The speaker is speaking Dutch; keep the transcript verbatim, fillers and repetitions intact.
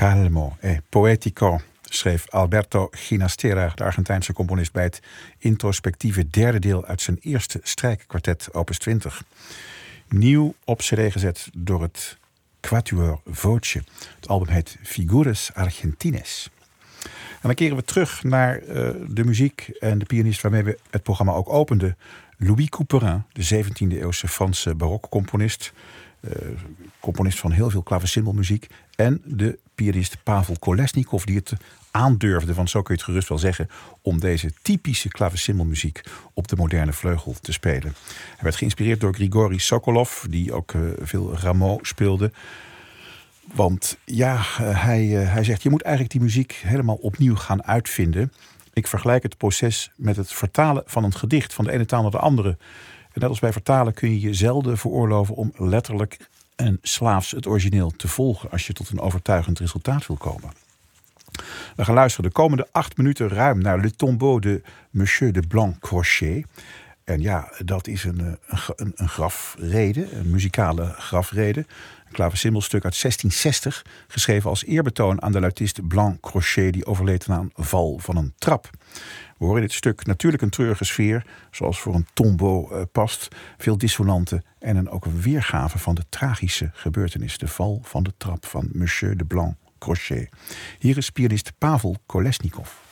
Calmo e poetico, schreef Alberto Ginastera, de Argentijnse componist, bij het introspectieve derde deel uit zijn eerste strijkkwartet, opus twintig. Nieuw op cd gezet door het Quatuor Voce. Het album heet Figuras Argentines. En dan keren we terug naar uh, de muziek en de pianist waarmee we het programma ook openden. Louis Couperin, de zeventiende eeuwse Franse barokcomponist. Uh, componist van heel veel klaversymbolmuziek. En de pianist Pavel Kolesnikov, die het aandurfde, want zo kun je het gerust wel zeggen, om deze typische klaversymbolmuziek op de moderne vleugel te spelen. Hij werd geïnspireerd door Grigori Sokolov, die ook uh, veel Rameau speelde. Want ja, uh, hij, uh, hij zegt, je moet eigenlijk die muziek helemaal opnieuw gaan uitvinden. Ik vergelijk het proces met het vertalen van een gedicht van de ene taal naar de andere. En net als bij vertalen kun je je zelden veroorloven om letterlijk en slaafs het origineel te volgen als je tot een overtuigend resultaat wil komen. We gaan luisteren de komende acht minuten ruim naar Le Tombeau de Monsieur de Blanc-Crochet. En ja, dat is een, een, een grafrede, een muzikale grafrede. Een klaversymbolstuk uit zestien zestig, geschreven als eerbetoon aan de luitist Blanc-Crochet, die overleed na een val van een trap. We horen in dit stuk natuurlijk een treurige sfeer, zoals voor een tombeau uh, past. Veel dissonanten en een, ook een weergave van de tragische gebeurtenis. De val van de trap van Monsieur de Blanc-Crochet. Hier is pianist Pavel Kolesnikov.